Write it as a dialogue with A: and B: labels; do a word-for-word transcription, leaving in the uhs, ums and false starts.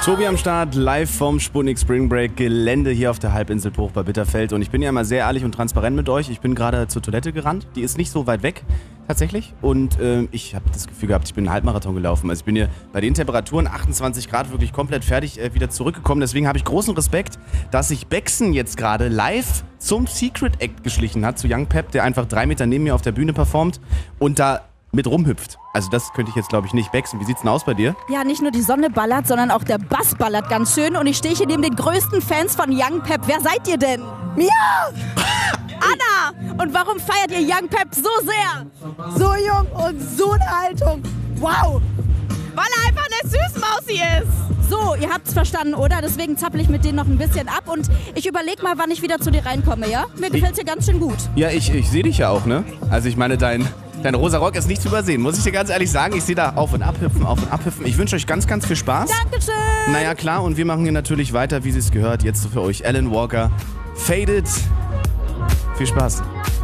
A: Tobi am Start, live vom Sputnik Spring Break Gelände hier auf der Halbinsel Bruch bei Bitterfeld. Und ich bin ja immer sehr ehrlich und transparent mit euch. Ich bin gerade zur Toilette gerannt. Die ist nicht so weit weg, tatsächlich. Und äh, ich habe das Gefühl gehabt, ich bin einen Halbmarathon gelaufen. Also ich bin hier bei den Temperaturen, achtundzwanzig Grad, wirklich komplett fertig, äh, wieder zurückgekommen. Deswegen habe ich großen Respekt, dass sich Bexen jetzt gerade live zum Secret Act geschlichen hat, zu Young Pep, der einfach drei Meter neben mir auf der Bühne performt und da mit rumhüpft. Also das könnte ich jetzt, glaube ich, nicht wechseln. Wie sieht's denn aus bei dir?
B: Ja, nicht nur die Sonne ballert, sondern auch der Bass ballert ganz schön. Und ich stehe hier neben den größten Fans von Young Pep. Wer seid ihr denn? Mia! Anna! Und warum feiert ihr Young Pep so sehr?
C: So jung und so eine Haltung. Wow!
B: Weil er einfach eine Süßmausi ist. So, ihr habt's verstanden, oder? Deswegen zappel ich mit denen noch ein bisschen ab. Und ich überleg mal, wann ich wieder zu dir reinkomme, ja? Mir gefällt's hier ganz schön gut.
A: Ja, ich, ich sehe dich ja auch, ne? Also ich meine, dein... Dein rosa Rock ist nicht zu übersehen, muss ich dir ganz ehrlich sagen. Ich sehe da auf und abhüpfen, auf und abhüpfen. Ich wünsche euch ganz, ganz viel Spaß.
B: Dankeschön.
A: Naja, klar, und wir machen hier natürlich weiter, wie es gehört. Jetzt für euch Alan Walker, Faded. Viel Spaß.